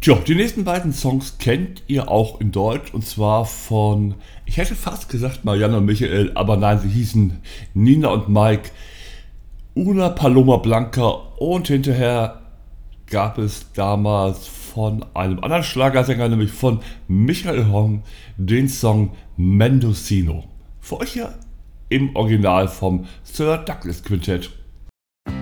Tja, die nächsten beiden Songs kennt ihr auch in Deutsch und zwar von, ich hätte fast gesagt Marianne und Michael, aber nein, sie hießen Nina und Mike, Una Paloma Blanca und hinterher gab es damals von einem anderen Schlagersänger, nämlich von Michael Hong, den Song Mendocino. Für euch ja im Original vom Sir Douglas Quintett.